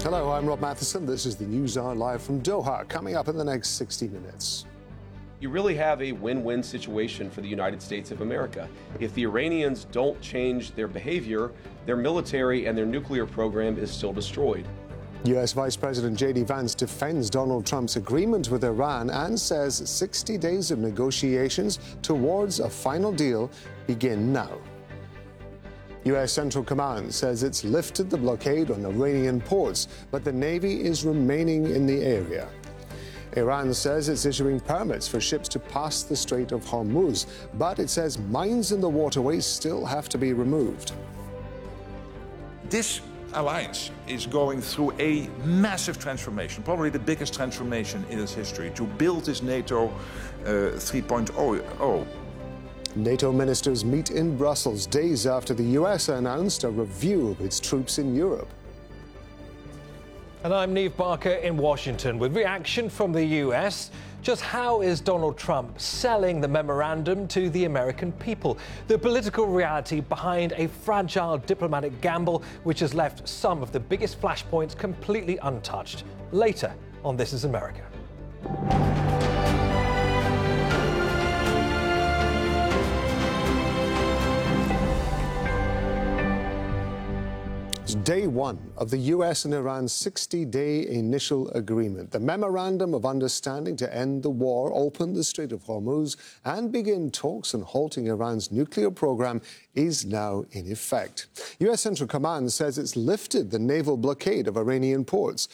Hello, I'm Rob Matheson. This is the NewsHour live from Doha. Coming up in the next 60 minutes. You really have a win-win situation for the United States of America. If the Iranians don't change their behavior, their military and their nuclear program is still destroyed. U.S. Vice President J.D. Vance defends Donald Trump's agreement with Iran and says 60 days of negotiations towards a final deal begin now. U.S. Central Command says it's lifted the blockade on Iranian ports, but the Navy is remaining in the area. Iran says it's issuing permits for ships to pass the Strait of Hormuz, but it says mines in the waterways still have to be removed. This alliance is going through a massive transformation, probably the biggest transformation in its history, to build this NATO 3.0. NATO ministers meet in Brussels days after the U.S. announced a review of its troops in Europe. And I'm Neve Barker in Washington with reaction from the U.S. Just how is Donald Trump selling the memorandum to the American people? The political reality behind a fragile diplomatic gamble which has left some of the biggest flashpoints completely untouched. Later on This Is America. It's day one of the U.S. and Iran's 60-day initial agreement. The Memorandum of Understanding to end the war, open the Strait of Hormuz, and begin talks on halting Iran's nuclear program is now in effect. U.S. Central Command says it's lifted the naval blockade of Iranian ports,